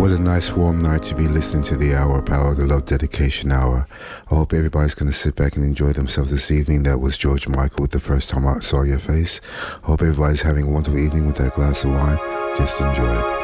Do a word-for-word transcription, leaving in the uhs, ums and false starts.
What a nice warm night to be listening to the Hour Power, the Love Dedication Hour. I hope everybody's going to sit back and enjoy themselves this evening. That was George Michael with The First Time I Saw Your Face. I hope everybody's having a wonderful evening with that glass of wine. Just enjoy it.